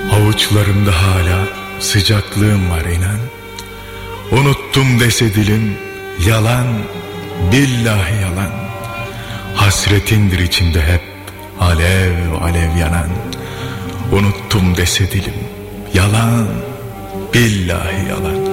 Avuçlarımda hala sıcaklığım var inan. Unuttum dese dilim yalan, billahi yalan. Hasretindir içimde hep alev alev yanan. Unuttum dese dilim yalan, billahi yalan.